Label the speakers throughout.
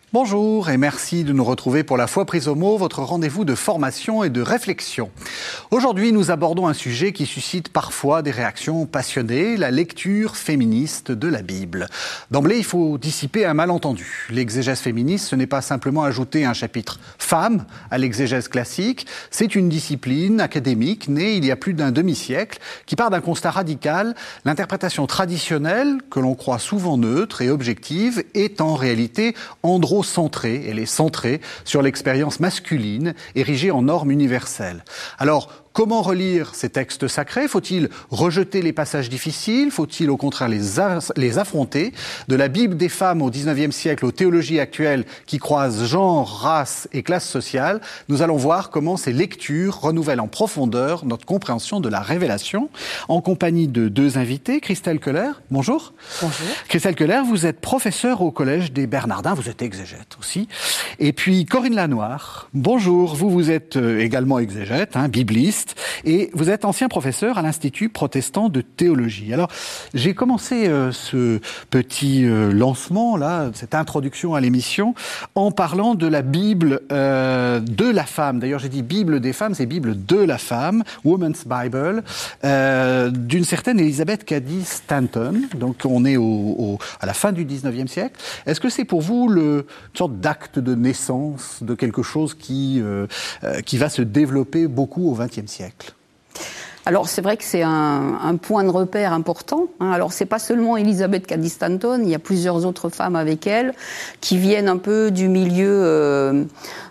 Speaker 1: Bonjour et merci de nous retrouver pour La Foi prise au mot, votre rendez-vous de formation et de réflexion. Aujourd'hui, nous abordons un sujet qui suscite parfois des réactions passionnées, la lecture féministe de la Bible. D'emblée, il faut dissiper un malentendu. L'exégèse féministe, ce n'est pas simplement ajouter un chapitre femmes à l'exégèse classique, c'est une discipline académique née il y a plus d'un demi-siècle qui part d'un constat radical. L'interprétation traditionnelle, que l'on croit souvent neutre et objective, est en réalité androcentrée. Elle est centrée sur l'expérience masculine, érigée en norme universelle. Alors, comment relire ces textes sacrés ? Faut-il rejeter les passages difficiles ? Faut-il au contraire les affronter ? De la Bible des femmes au XIXe siècle aux théologies actuelles qui croisent genre, race et classe sociale, nous allons voir comment ces lectures renouvellent en profondeur notre compréhension de la révélation. En compagnie de deux invités, Christelle Keller, bonjour.
Speaker 2: Bonjour.
Speaker 1: Christelle Keller, vous êtes professeure au Collège des Bernardins, vous êtes exégète aussi. Et puis Corinne Lanoir, bonjour, vous êtes également exégète, bibliste. Et vous êtes ancien professeur à l'Institut protestant de théologie. Alors, j'ai commencé ce petit lancement, là, cette introduction à l'émission, en parlant de la Bible de la femme. D'ailleurs, j'ai dit Bible des femmes, c'est Bible de la femme, Woman's Bible, d'une certaine Elizabeth Cady Stanton. Donc, on est à la fin du 19e siècle. Est-ce que c'est pour vous une sorte d'acte de naissance de quelque chose qui va se développer beaucoup au 20e siècle?
Speaker 2: Alors c'est vrai que c'est un point de repère important. Alors c'est pas seulement Elizabeth Cady Stanton, il y a plusieurs autres femmes avec elle qui viennent un peu du milieu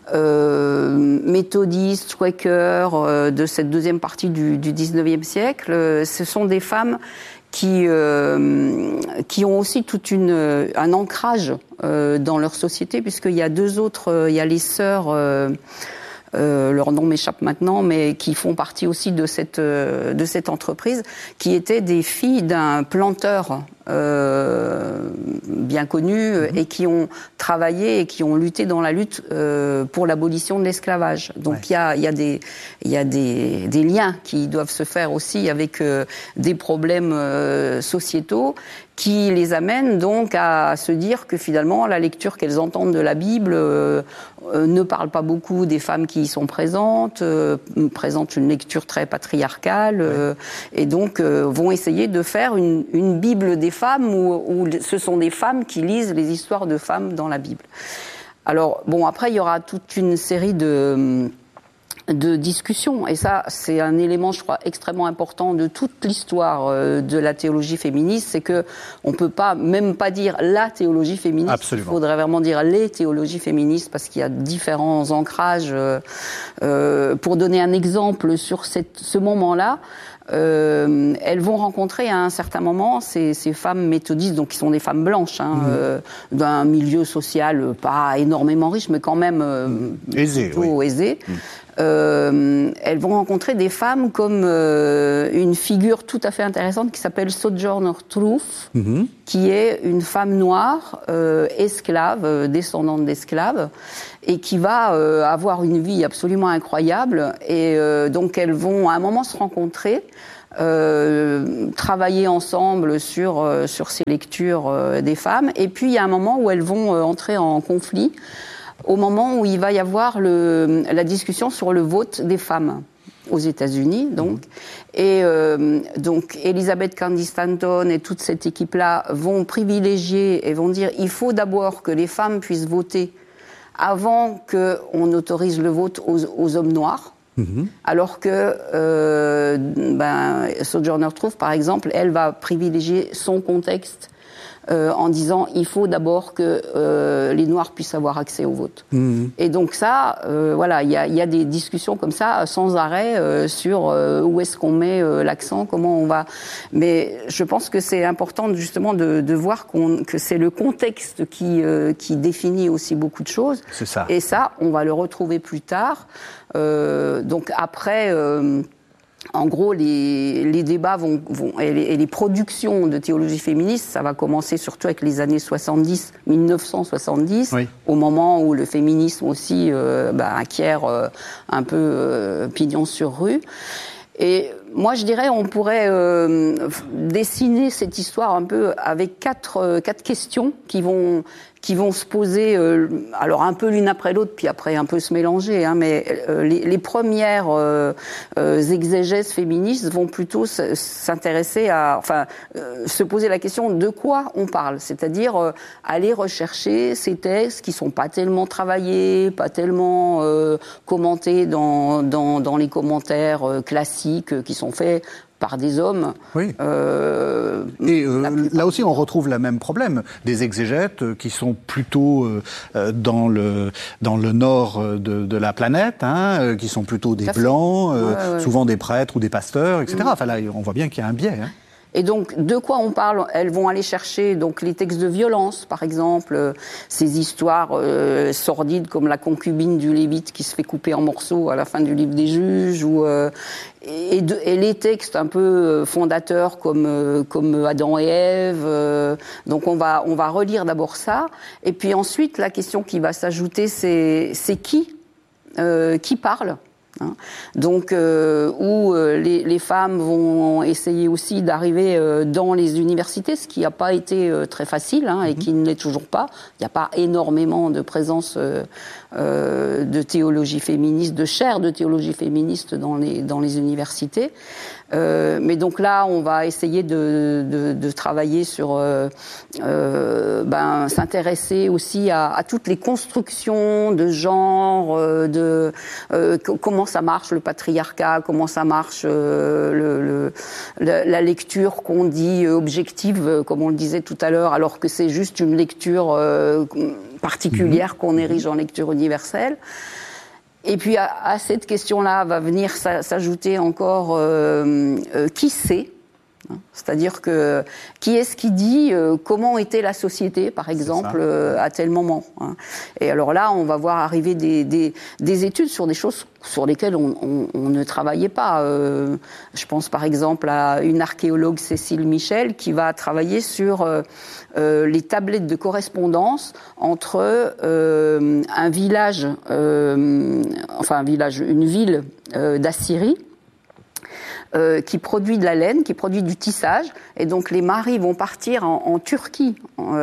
Speaker 2: méthodiste, Quaker, de cette deuxième partie du 19e siècle. Ce sont des femmes qui ont aussi un ancrage dans leur société, puisqu'il y a deux autres, il y a les sœurs. Leur nom m'échappe maintenant, mais qui font partie aussi de cette entreprise, qui étaient des filles d'un planteur bien connu et qui ont travaillé et qui ont lutté dans la lutte pour l'abolition de l'esclavage. Donc il y a des liens qui doivent se faire aussi avec des problèmes sociétaux qui les amènent donc à se dire que finalement la lecture qu'elles entendent de la Bible ne parle pas beaucoup des femmes qui y sont présente une lecture très patriarcale et donc vont essayer de faire une Bible des femmes où ce sont des femmes qui lisent les histoires de femmes dans la Bible. Alors bon, après il y aura toute une série de discussion. Et ça, c'est un élément, je crois, extrêmement important de toute l'histoire de la théologie féministe, c'est que on peut même pas dire la théologie féministe.
Speaker 1: Absolument.
Speaker 2: Il faudrait vraiment dire les théologies féministes, parce qu'il y a différents ancrages. Pour donner un exemple sur ce moment-là, elles vont rencontrer à un certain moment ces femmes méthodistes, donc qui sont des femmes blanches, d'un milieu social pas énormément riche, mais quand même plutôt aisé. Elles vont rencontrer des femmes comme une figure tout à fait intéressante qui s'appelle Sojourner Truth, qui est une femme noire, esclave, descendante d'esclaves, et qui va avoir une vie absolument incroyable. Et donc elles vont à un moment se rencontrer, travailler ensemble sur ces lectures des femmes, et puis il y a un moment où elles vont entrer en conflit, au moment où il va y avoir la discussion sur le vote des femmes aux États-Unis, donc. Et donc Elizabeth Cady Stanton et toute cette équipe-là vont privilégier et vont dire il faut d'abord que les femmes puissent voter avant qu'on autorise le vote aux hommes noirs. Alors que Sojourner Truth, par exemple, elle va privilégier son contexte en disant il faut d'abord que les Noirs puissent avoir accès au vote. Et donc ça, il y a des discussions comme ça sans arrêt sur où est-ce qu'on met l'accent, comment on va. Mais je pense que c'est important justement de voir que c'est le contexte qui définit aussi beaucoup de choses.
Speaker 1: C'est ça.
Speaker 2: Et ça, on va le retrouver plus tard. Donc après. En gros, les débats et les productions de théologie féministe, ça va commencer surtout avec les années 1970, au moment où le féminisme aussi acquiert un peu pignon sur rue. Et moi, je dirais, on pourrait dessiner cette histoire un peu avec quatre questions qui vont qui vont se poser, alors un peu l'une après l'autre, puis après un peu se mélanger, hein, mais les premières exégèses féministes vont plutôt s'intéresser à, se poser la question de quoi on parle, c'est-à-dire aller rechercher ces textes qui sont pas tellement travaillés, pas tellement commentés dans les commentaires classiques qui sont faits par des hommes.
Speaker 1: Oui. Là aussi, on retrouve le même problème. Des exégètes qui sont plutôt dans le nord de la planète, hein, qui sont plutôt des blancs, souvent des prêtres ou des pasteurs, etc. Enfin là, on voit bien qu'il y a un biais. Hein.
Speaker 2: Et donc, de quoi on parle? Elles vont aller chercher donc les textes de violence, par exemple, ces histoires sordides comme la concubine du Lévite qui se fait couper en morceaux à la fin du livre des Juges, ou et les textes un peu fondateurs comme Adam et Ève. Donc, on va relire d'abord ça, et puis ensuite la question qui va s'ajouter, c'est qui parle. Hein. Donc, les femmes vont essayer aussi d'arriver dans les universités, ce qui n'a pas été très facile, hein, et qui ne l'est toujours pas. Il n'y a pas énormément de présence de théologie féministe, de chaires de théologie féministe dans les universités. Mais donc là, on va essayer de travailler sur s'intéresser aussi à toutes les constructions de genre, comment ça marche le patriarcat, comment ça marche la lecture qu'on dit objective, comme on le disait tout à l'heure, alors que c'est juste une lecture particulière qu'on érige en lecture universelle. Et puis à cette question-là va venir s'ajouter encore qui sait, hein, c'est-à-dire que qui est-ce qui dit comment était la société, par exemple, à tel moment. Hein. Et alors là, on va voir arriver des études sur des choses sur lesquelles on ne travaillait pas. Je pense par exemple à une archéologue, Cécile Michel, qui va travailler sur les tablettes de correspondance entre un village, une ville d'Assyrie, qui produit de la laine, qui produit du tissage, et donc les maris vont partir en Turquie,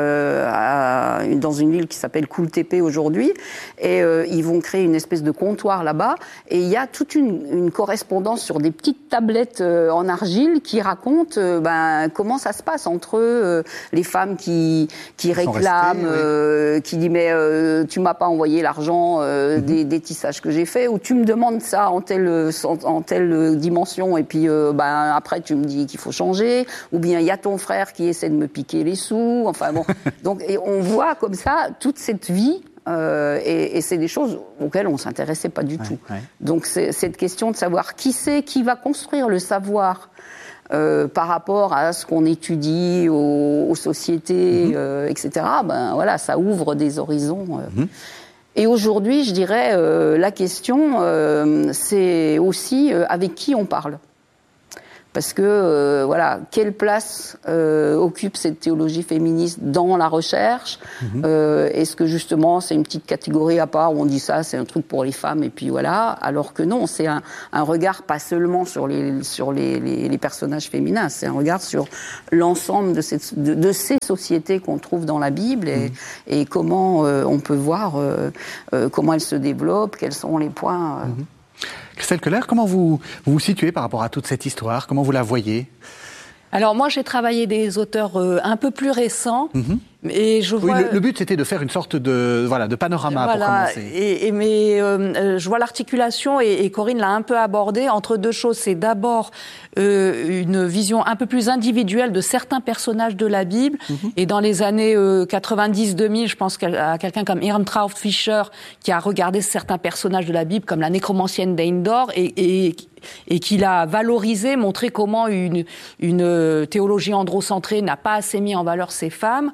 Speaker 2: dans une ville qui s'appelle Kultepe aujourd'hui, et ils vont créer une espèce de comptoir là-bas, et il y a toute une correspondance sur des petites tablettes en argile qui racontent comment ça se passe entre les femmes qui réclament, restées, qui disent mais tu m'as pas envoyé l'argent des tissages que j'ai fait, ou tu me demandes ça en telle dimension, et puis après tu me dis qu'il faut changer, ou bien il y a ton frère qui essaie de me piquer les sous, enfin bon. Donc et on voit comme ça toute cette vie, et c'est des choses auxquelles on s'intéressait pas du tout. Ouais. Donc c'est cette question de savoir qui va construire le savoir par rapport à ce qu'on étudie aux sociétés, etc. Voilà, ça ouvre des horizons. Et aujourd'hui, je dirais, la question, c'est aussi avec qui on parle. Parce que, quelle place occupe cette théologie féministe dans la recherche? Est-ce que justement c'est une petite catégorie à part où on dit ça, c'est un truc pour les femmes, et puis voilà, alors que non, c'est un regard pas seulement sur les personnages féminins, c'est un regard sur l'ensemble de ces sociétés qu'on trouve dans la Bible, et comment on peut voir comment elles se développent, quels sont les points...
Speaker 1: Christelle Keller, comment vous vous situez par rapport à toute cette histoire? Comment vous la voyez?
Speaker 3: Alors moi, j'ai travaillé des auteurs un peu plus récents. Et je vois...
Speaker 1: Oui, le but c'était de faire une sorte de panorama pour commencer.
Speaker 3: Mais je vois l'articulation, et Corinne l'a un peu abordé, entre deux choses. C'est d'abord une vision un peu plus individuelle de certains personnages de la Bible. Et dans les années 90-2000, je pense à quelqu'un comme Irmtraut Fischer qui a regardé certains personnages de la Bible comme la nécromancienne d'Endor et qui l'a valorisé, montré comment une théologie androcentrée n'a pas assez mis en valeur ces femmes.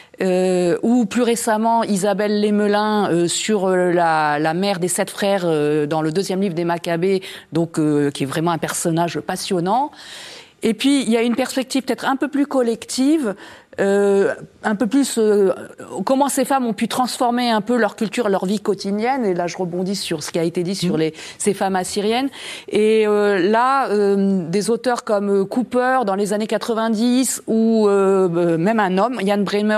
Speaker 3: Ou plus récemment Isabelle Lemelin sur la mère des 7 frères dans le 2e livre des Maccabées, donc qui est vraiment un personnage passionnant. Et puis il y a une perspective peut-être un peu plus collective un peu plus comment ces femmes ont pu transformer un peu leur culture, leur vie quotidienne. Et là, je rebondis sur ce qui a été dit sur ces femmes assyriennes. Et là, des auteurs comme Cooper dans les années 90 ou même un homme, Jan Bremer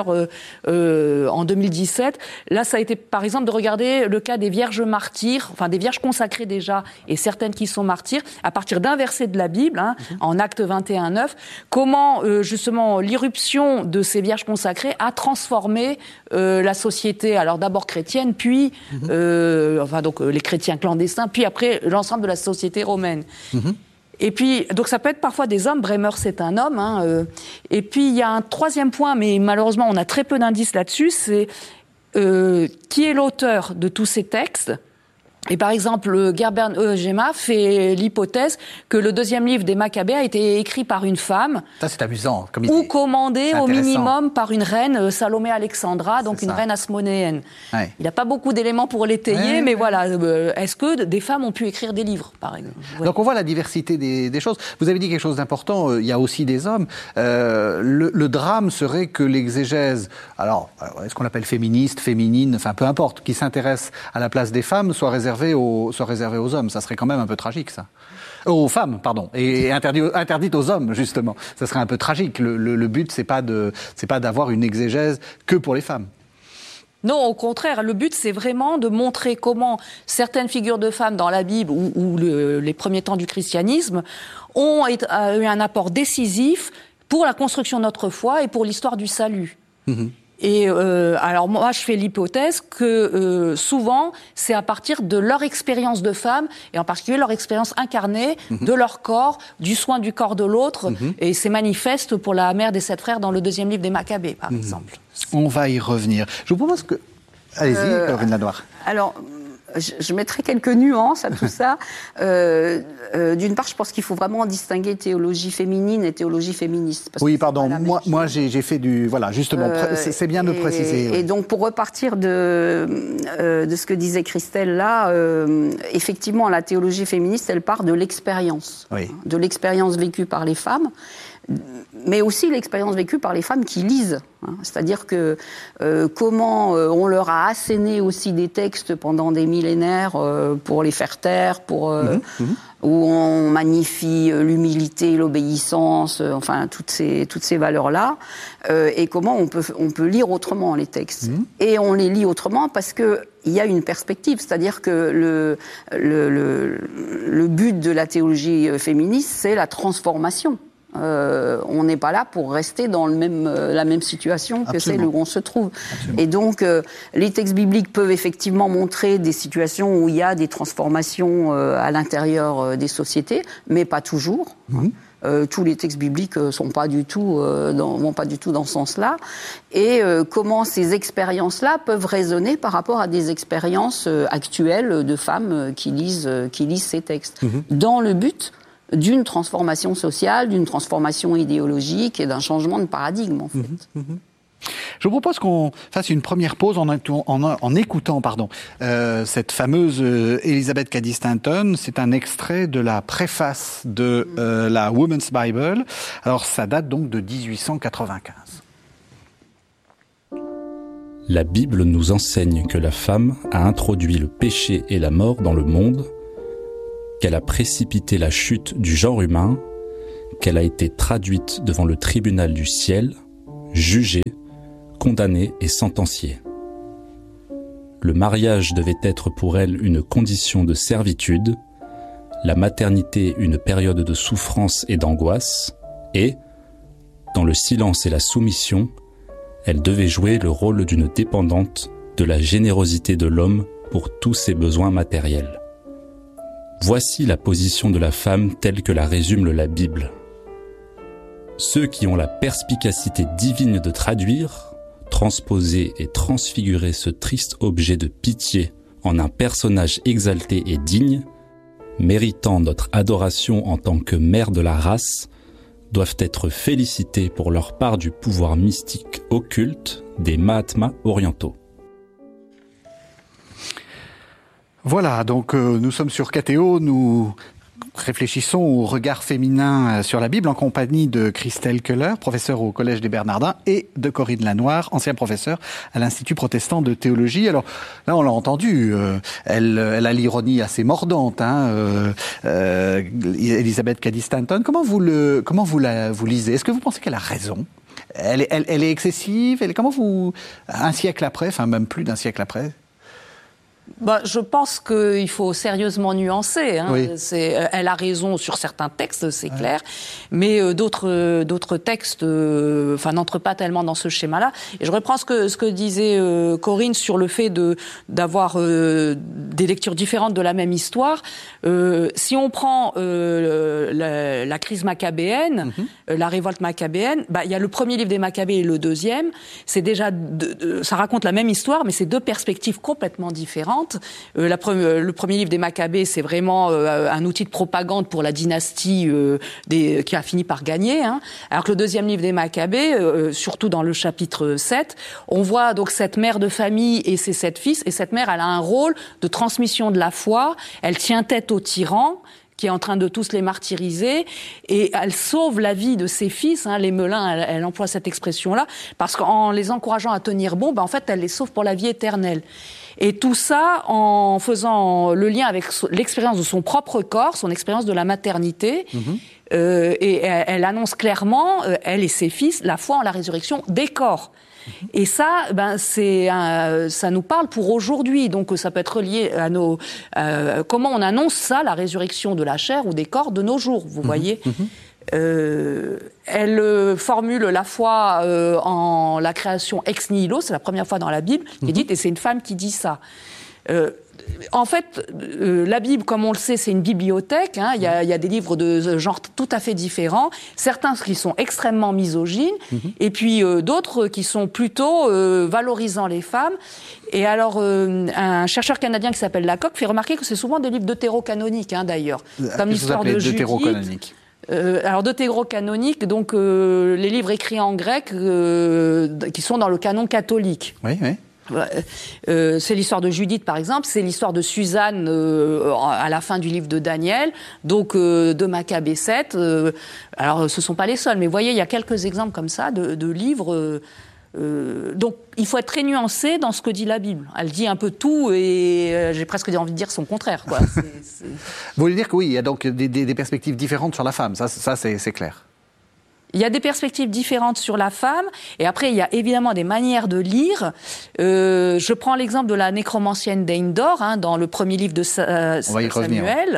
Speaker 3: en 2017. Là, ça a été par exemple de regarder le cas des vierges martyrs, enfin des vierges consacrées déjà et certaines qui sont martyrs, à partir d'un verset de la Bible, en Actes 21:9, comment justement l'irruption de ces vierges consacrées a transformé la société, alors d'abord chrétienne, puis donc les chrétiens clandestins, puis après l'ensemble de la société romaine. Et puis, donc ça peut être parfois des hommes, Bremer c'est un homme, et puis il y a un troisième point, mais malheureusement on a très peu d'indices là-dessus, c'est qui est l'auteur de tous ces textes. Et par exemple, Gerber Gemma fait l'hypothèse que le deuxième livre des Maccabées a été écrit par une femme.
Speaker 1: Ça, c'est amusant. Comme
Speaker 3: ou commandé au minimum par une reine, Salomé Alexandra, donc une reine asmonéenne.
Speaker 1: Ouais.
Speaker 3: Il n'y a pas beaucoup d'éléments pour l'étayer, mais voilà. Est-ce que des femmes ont pu écrire des livres, par exemple?
Speaker 1: Donc on voit la diversité des choses. Vous avez dit quelque chose d'important, il y a aussi des hommes. Le drame serait que l'exégèse, alors est-ce qu'on l'appelle féministe, féminine, enfin peu importe, qui s'intéresse à la place des femmes, soit réservé aux hommes. Ça serait quand même un peu tragique, ça. Aux femmes, pardon, et interdite aux hommes, justement. Ça serait un peu tragique. Le but, c'est pas d'avoir une exégèse que pour les femmes.
Speaker 3: Non, au contraire, le but, c'est vraiment de montrer comment certaines figures de femmes dans la Bible ou les premiers temps du christianisme ont eu un apport décisif pour la construction de notre foi et pour l'histoire du salut. Et alors moi, je fais l'hypothèse que souvent, c'est à partir de leur expérience de femme, et en particulier leur expérience incarnée de leur corps, du soin du corps de l'autre, et c'est manifeste pour la mère des 7 frères dans le deuxième livre des Maccabées, par exemple.
Speaker 1: On va y revenir. Je vous propose que... Allez-y, Corinne Lanoir.
Speaker 2: Alors... Je mettrai quelques nuances à tout ça. D'une part, je pense qu'il faut vraiment distinguer théologie féminine et théologie féministe.
Speaker 1: Oui, pardon. Moi, j'ai fait du... Voilà, justement, c'est bien de préciser.
Speaker 2: Et donc, pour repartir de ce que disait Christelle là, effectivement, la théologie féministe, elle part de l'expérience. Oui. De l'expérience vécue par les femmes, mais aussi l'expérience vécue par les femmes qui lisent. C'est-à-dire que comment on leur a asséné aussi des textes pendant des millénaires pour les faire taire, où on magnifie l'humilité, l'obéissance, enfin toutes ces valeurs-là, et comment on peut lire autrement les textes. Et on les lit autrement parce que il y a une perspective, c'est-à-dire que le but de la théologie féministe, c'est la transformation. On n'est pas là pour rester dans la même situation que celle où on se trouve. Absolument. Et donc, les textes bibliques peuvent effectivement montrer des situations où il y a des transformations à l'intérieur des sociétés, mais pas toujours. Tous les textes bibliques vont pas du tout dans ce sens-là. Et comment ces expériences-là peuvent résonner par rapport à des expériences actuelles de femmes qui lisent ces textes, dans le but d'une transformation sociale, d'une transformation idéologique et d'un changement de paradigme, en fait.
Speaker 1: Je vous propose qu'on fasse une première pause en écoutant cette fameuse Elizabeth Cady Stanton. C'est un extrait de la préface de la Women's Bible. Alors, ça date donc de 1895.
Speaker 4: La Bible nous enseigne que la femme a introduit le péché et la mort dans le monde, qu'elle a précipité la chute du genre humain, qu'elle a été traduite devant le tribunal du ciel, jugée, condamnée et sentenciée. Le mariage devait être pour elle une condition de servitude, la maternité une période de souffrance et d'angoisse, et, dans le silence et la soumission, elle devait jouer le rôle d'une dépendante de la générosité de l'homme pour tous ses besoins matériels. Voici la position de la femme telle que la résume la Bible. Ceux qui ont la perspicacité divine de traduire, transposer et transfigurer ce triste objet de pitié en un personnage exalté et digne, méritant notre adoration en tant que mère de la race, doivent être félicités pour leur part du pouvoir mystique occulte des Mahatmas orientaux.
Speaker 1: Voilà, donc nous sommes sur KTO, nous réfléchissons au regard féminin sur la Bible en compagnie de Christelle Keller, professeure au Collège des Bernardins, et de Corinne Lanoir, ancienne professeure à l'Institut protestant de théologie. Alors là, on l'a entendu, elle a l'ironie assez mordante, Elisabeth Cady Stanton. Comment vous lisez? Est-ce que vous pensez qu'elle a raison? Elle est excessive? Un siècle après, enfin même plus d'un siècle après?
Speaker 3: Je pense qu'il faut sérieusement nuancer.
Speaker 1: Oui.
Speaker 3: Elle a raison sur certains textes, c'est clair, mais d'autres textes n'entrent pas tellement dans ce schéma-là. Et je reprends ce que disait Corinne sur le fait d'avoir des lectures différentes de la même histoire. Si on prend la crise maccabéenne, la révolte maccabéenne, il y a le premier livre des Maccabées et le deuxième. C'est déjà ça raconte la même histoire, mais c'est deux perspectives complètement différentes. Le premier livre des Maccabées, c'est vraiment un outil de propagande pour la dynastie qui a fini par gagner. Alors que le deuxième livre des Maccabées, surtout dans le chapitre 7, on voit donc cette mère de famille et ses 7 fils. Et cette mère, elle a un rôle de transmission de la foi. Elle tient tête au tyran qui est en train de tous les martyriser, et elle sauve la vie de ses fils, les Melun, elle emploie cette expression-là, parce qu'en les encourageant à tenir bon, en fait, elle les sauve pour la vie éternelle. Et tout ça en faisant le lien avec l'expérience de son propre corps, son expérience de la maternité, et elle annonce clairement, elle et ses fils, la foi en la résurrection des corps. Et ça, ça nous parle pour aujourd'hui. Donc, ça peut être lié à comment on annonce ça, la résurrection de la chair ou des corps de nos jours. Vous voyez. Elle formule la foi en la création ex nihilo. C'est la première fois dans la Bible qui est dite, et c'est une femme qui dit ça. En fait, la Bible, comme on le sait, c'est une bibliothèque. Il y a des livres de genre tout à fait différents. Certains qui sont extrêmement misogynes, et puis d'autres qui sont plutôt valorisant les femmes. Et alors, un chercheur canadien qui s'appelle Lacocque fait remarquer que c'est souvent des livres deutérocanoniques, d'ailleurs. Comme l'histoire de Judith. Alors deutérocanonique, donc les livres écrits en grec qui sont dans le canon catholique.
Speaker 1: Oui.
Speaker 3: C'est l'histoire de Judith, par exemple, c'est l'histoire de Suzanne à la fin du livre de Daniel, donc de Maccabée 7. Alors, ce ne sont pas les seuls, mais vous voyez, il y a quelques exemples comme ça de livres. Donc, il faut être très nuancé dans ce que dit la Bible. Elle dit un peu tout, et j'ai presque envie de dire son contraire, quoi.
Speaker 1: Vous voulez dire que oui, il y a donc des perspectives différentes sur la femme, ça c'est clair.
Speaker 3: Il y a des perspectives différentes sur la femme, et après, il y a évidemment des manières de lire. Je prends l'exemple de la nécromancienne d'Eindor, dans le premier livre de Samuel,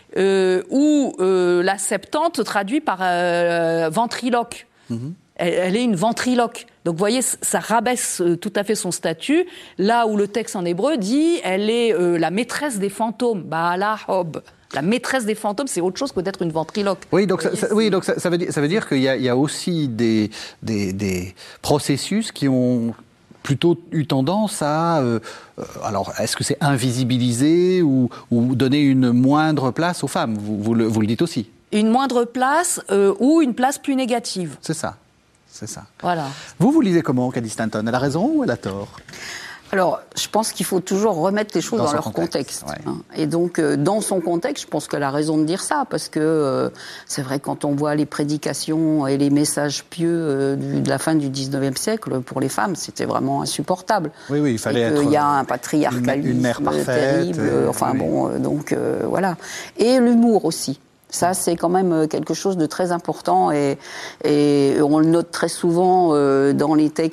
Speaker 3: où la Septante traduit par ventriloque. Elle est une ventriloque. Donc, vous voyez, ça rabaisse tout à fait son statut, là où le texte en hébreu dit elle est la maîtresse des fantômes, Baala Hob. La maîtresse des fantômes, c'est autre chose que d'être une ventriloque.
Speaker 1: Oui, donc ça veut dire qu'il y a aussi des processus qui ont plutôt eu tendance à... alors, est-ce que c'est invisibiliser ou donner une moindre place aux femmes? Vous le dites aussi.
Speaker 3: Une moindre place ou une place plus négative.
Speaker 1: C'est ça.
Speaker 3: Voilà.
Speaker 1: Vous lisez comment, Cady Stanton? Elle a raison ou elle a tort?
Speaker 2: Alors, je pense qu'il faut toujours remettre les choses dans leur contexte. Et donc, dans son contexte, je pense qu'elle a raison de dire ça, parce que c'est vrai, quand on voit les prédications et les messages pieux de la fin du 19e siècle, pour les femmes, c'était vraiment insupportable.
Speaker 1: Oui, il fallait être...
Speaker 2: Il y a un patriarcalisme
Speaker 1: une mère parfaite,
Speaker 2: terrible. Voilà. Et l'humour aussi. Ça, c'est quand même quelque chose de très important, et on le note très souvent dans les textes